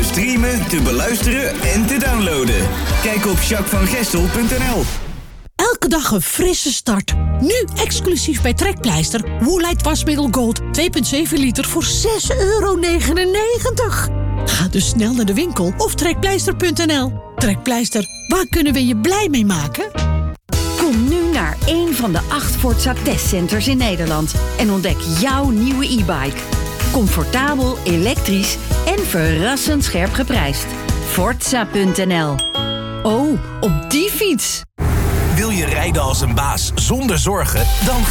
streamen, te beluisteren en te downloaden. Kijk op jacquesvangestel.nl. Elke dag een frisse start. Nu exclusief bij Trekpleister. Woolite wasmiddel Gold 2,7 liter voor €6,99. Ga dus snel naar de winkel of trekpleister.nl. Trekpleister, waar kunnen we je blij mee maken? Kom nu naar een van de 8 Forza testcenters in Nederland en ontdek jouw nieuwe e-bike. Comfortabel, elektrisch en verrassend scherp geprijsd. Forza.nl. Oh, op die fiets! Wil je rijden als een baas zonder zorgen? Dan